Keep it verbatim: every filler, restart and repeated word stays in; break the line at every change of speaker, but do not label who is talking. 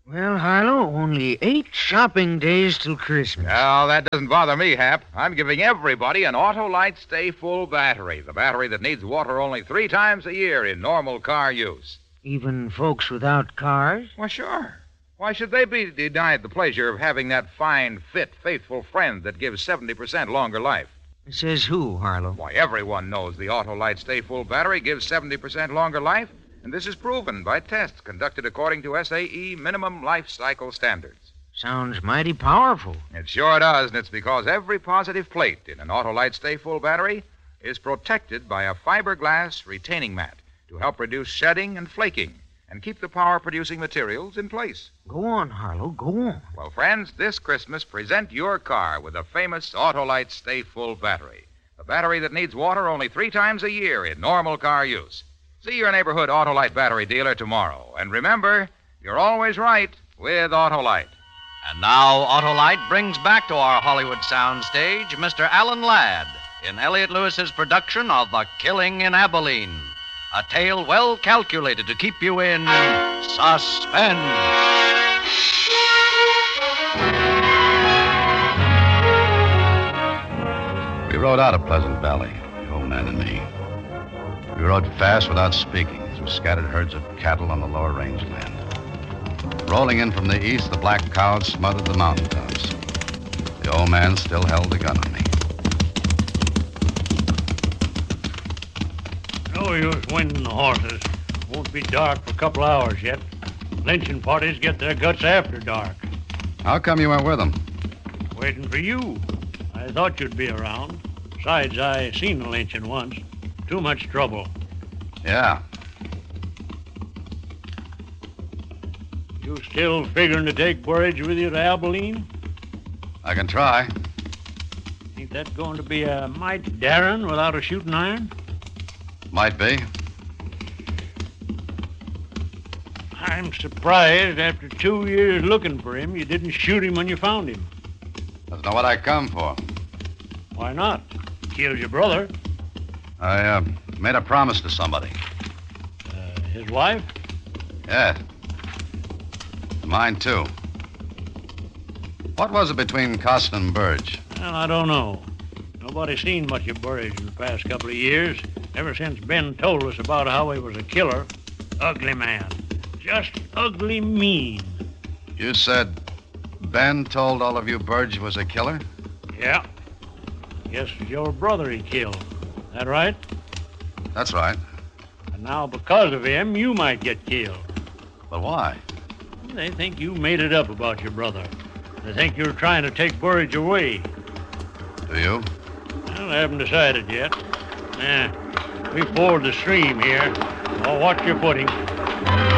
Well, Harlow, only eight shopping days till Christmas.
Well, that doesn't bother me, Hap. I'm giving everybody an Autolite Stay Full battery, the battery that needs water only three times a year in normal car use.
Even folks without cars?
Well, sure. Why should they be denied the pleasure of having that fine, fit, faithful friend that gives seventy percent longer life?
Says who, Harlow?
Why, everyone knows the Autolite Stay Full battery gives seventy percent longer life, and this is proven by tests conducted according to S A E minimum life cycle standards.
Sounds mighty powerful.
It sure does, and it's because every positive plate in an Autolite Stay Full battery is protected by a fiberglass retaining mat to help reduce shedding and flaking and keep the power-producing materials in place.
Go on, Harlow, go on.
Well, friends, this Christmas, present your car with a famous Autolite Stay Full battery. A battery that needs water only three times a year in normal car use. See your neighborhood Autolite battery dealer tomorrow. And remember, you're always right with Autolite.
And now Autolite brings back to our Hollywood soundstage Mister Alan Ladd in Elliot Lewis's production of The Killing in Abilene. A tale well calculated to keep you in suspense.
We rode out of Pleasant Valley, the old man and me. We rode fast without speaking through scattered herds of cattle on the lower rangeland. Rolling in from the east, the black clouds smothered the mountaintops. The old man still held the gun on me.
No use winding the horses. Won't be dark for a couple hours yet. Lynching parties get their guts after dark.
How come you went with them?
Waiting for you. I thought you'd be around. Besides, I seen the lynching once. Too much trouble.
Yeah.
You still figuring to take Burridge with you to Abilene?
I can try.
Ain't that going to be a mighty daring without a shooting iron?
Might be.
I'm surprised after two years looking for him, you didn't shoot him when you found him.
That's not what I come for.
Why not? Killed your brother.
I uh, made a promise to somebody.
Uh, his wife?
Yeah. Mine, too. What was it between Costin and Burge?
Well, I don't know. Nobody's seen much of Burridge in the past couple of years. Ever since Ben told us about how he was a killer. Ugly man. Just ugly mean.
You said Ben told all of you Burge was a killer?
Yeah. Guess it's your brother he killed. That right?
That's right.
And now because of him, you might get killed.
But why?
They think you made it up about your brother. They think you're trying to take Burridge away.
Do you?
Well, I haven't decided yet. Eh, we ford the stream here. I'll watch your footing.